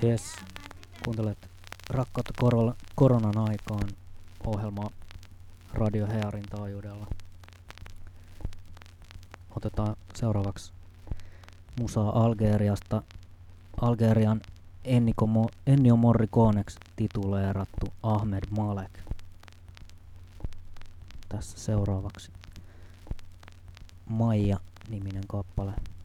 Jes, kuuntelet Rakkautta koronan aikaan ohjelma Radio Hearin taajuudella. Otetaan seuraavaksi musaa Algeriasta. Algerian Ennio Morriconeksi tituleerattu Ahmed Malek. Tässä seuraavaksi Maija-niminen kappale.